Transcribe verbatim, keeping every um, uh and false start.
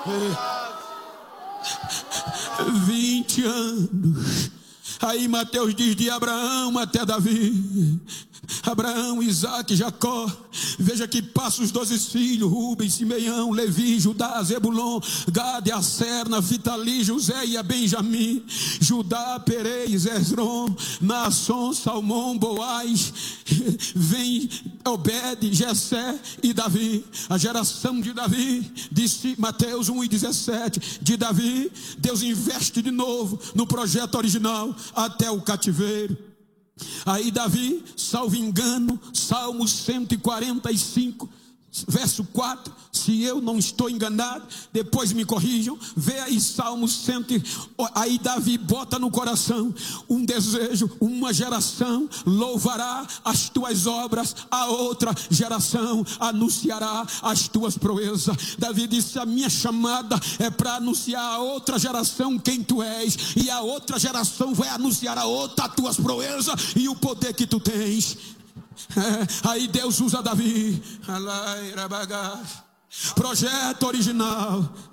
vinte anos. Aí Mateus diz de Abraão até Davi. Abraão, Isaac, Jacó. Veja que passa os doze filhos: Rubens, Simeão, Levi, Judá, Zebulon, Gade, Aser, Naftali, José e a Benjamim, Judá, Perez, Esrom, Naasson, Salmão, Boaz. Vem Obed, Jessé e Davi. A geração de Davi, disse Mateus um e dezessete, de Davi Deus investe de novo no projeto original até o cativeiro. Aí Davi, salvo engano, Salmo cento e quarenta e cinco, verso quatro, se eu não estou enganado, depois me corrijam, vê aí Salmo cem. Aí Davi bota no coração um desejo: uma geração louvará as tuas obras, a outra geração anunciará as tuas proezas. Davi disse: a minha chamada é para anunciar a outra geração quem tu és, e a outra geração vai anunciar a outra as tuas proezas e o poder que tu tens. É, aí Deus usa Davi. Projeto original.